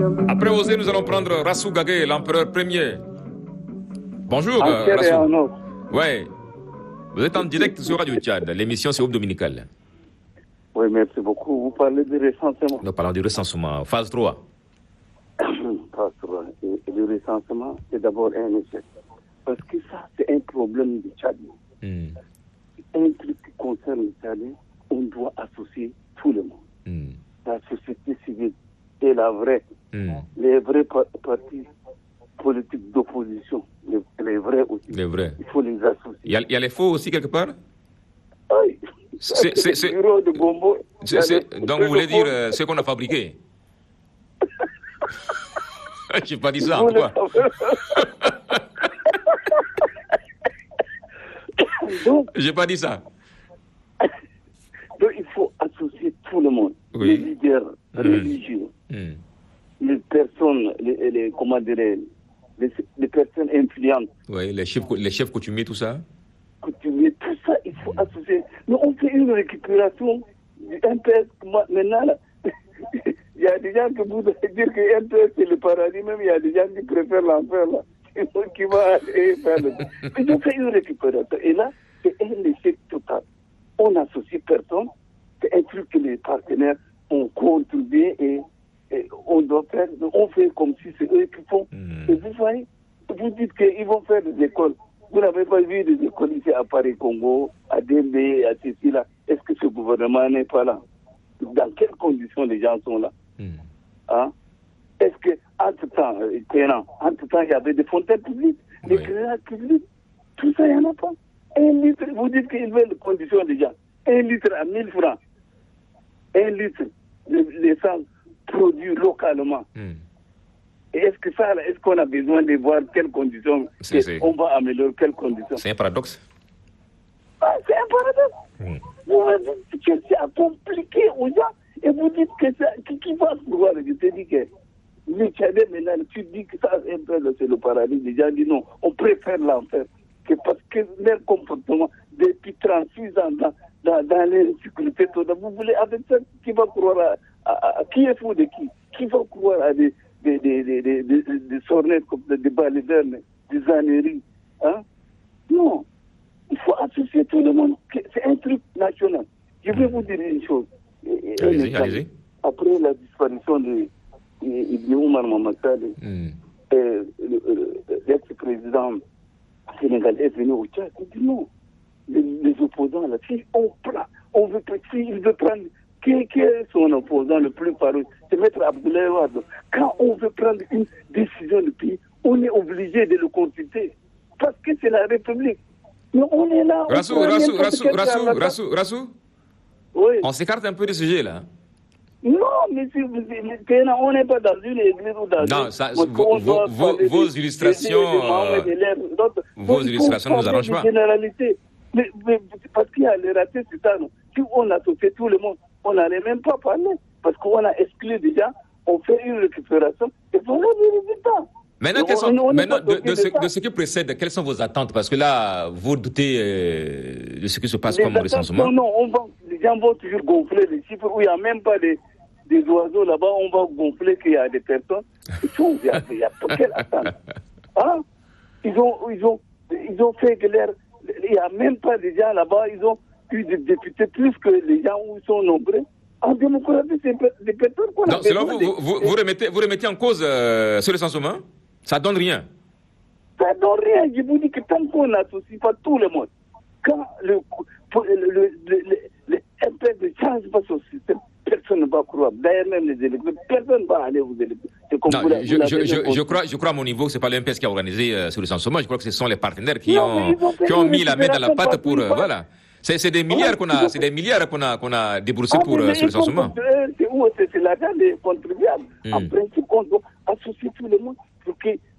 Après Osé, nous allons prendre Rassou Gagé, l'empereur premier. Bonjour, Rassou. Ouais. Vous êtes en direct sur Radio Tchad. L'émission, c'est Aube Dominicale. Oui, merci beaucoup. Vous parlez du recensement. Nous parlons du recensement. Phase 3. Phase 3. Et le recensement, c'est d'abord un échec. Parce que ça, c'est un problème du Tchad. Un truc qui concerne le Tchad, on doit associer tout le monde. La société civile et les vrais partis politiques d'opposition, les vrais aussi. Les vrais. Il faut les associer. Il y a les faux aussi quelque part? Oui. C'est bureau de bonbons. Donc vous voulez dire ce qu'on a fabriqué? Je n'ai pas dit ça, pourquoi? J'ai pas dit ça. Donc il faut associer tout le monde. Oui. Les leaders religieux, les personnes, les personnes influentes. Oui, les chefs coutumiers, tout ça. Coutumiers, tout ça, il faut associer. Mais on fait une récupération du MPS. Maintenant, là, il y a des gens qui voudraient dire que MPS c'est le paradis, même il y a des gens qui préfèrent l'enfer, là. Qui vont aller faire le... Mais on fait une récupération. Et là, c'est un échec total. On n'associe personne. C'est un truc que les partenaires ont contribué et on doit faire. On fait comme si c'est eux qui font. Et vous voyez, vous dites qu'ils vont faire des écoles. Vous n'avez pas vu des écoles ici à Paris-Congo, à Dembé, à ceci là. Est-ce que ce gouvernement n'est pas là? Dans quelles conditions les gens sont là? Hein? Est-ce que entre-temps, il y avait des fontaines publiques, des éclairages publics, tout ça, il n'y en a pas. 1 litre, vous dites qu'ils veulent les conditions des gens. 1 litre à 1000 francs. 1 litre, l'essence produit localement. Et est-ce que ça, est-ce qu'on a besoin de voir quelles conditions on va améliorer, quelles conditions? C'est un paradoxe. Ah, c'est un paradoxe. Vous dites que c'est compliqué aux gens et vous dites que ça, qui va pouvoir? Je te dis que le Tchadais, maintenant, tu dis que ça, c'est le paradis. Les gens disent non, on préfère l'enfer. Parce que leur comportement, depuis 36 ans dans l'insécurité, vous voulez, avec ça, qui va croire à qui est fou de qui? Qui va croire à des sornettes, des balévernes, des âneries? Hein? Non. Il faut associer tout le monde. C'est un truc national. Je vais vous dire une chose. Allez-y. Après la disparition de Oumar Mamadou, l'ex-président sénégalais est venu au Tchad. Il dit non. Les opposants, là, si il veut prendre qui est son opposant le plus farouche, c'est Maître Abdoulaye Wade. Quand on veut prendre une décision du pays, on est obligé de le consulter. Parce que c'est la République. Mais on est là. Rassou. Oui. On s'écarte un peu du sujet, là. Non, mais on n'est pas dans une église ou dans vos illustrations. Vos illustrations ne nous arrangent pas. Mais parce qu'il y a les ratés, c'est ça, non? Si on associe tout le monde, on n'allait même pas parler. Parce qu'on a exclu déjà, on fait une récupération, et voilà les résultats. Maintenant, de ce qui précède, quelles sont vos attentes? Parce que là, vous doutez de ce qui se passe comme recensement. Non, les gens vont toujours gonfler les chiffres où il n'y a même pas des oiseaux là-bas, on va gonfler qu'il y a des personnes. Il y a pas quelle attente. Hein? Ils ont fait que il n'y a même pas de gens là-bas, ils ont eu des députés plus que les gens où ils sont nombreux. En démocratie, c'est des personnes qu'on a besoin. Donc, vous remettez en cause ce recensement? Ça donne rien. Ça donne rien. Je vous dis que tant qu'on n'associe pas tout le monde, quand le MP ne change pas son système, personne ne va croire. D'ailleurs, même les électeurs, personne ne va aller aux électeurs. Je crois à mon niveau que ce n'est pas l'MPS qui a organisé ce recensement. Je crois que ce sont les partenaires qui ont mis la main dans la pâte pour... voilà. C'est des milliards qu'on a déboursés pour ce recensement. C'est l'argent des contribuables. En principe, on doit associer tout le monde pour que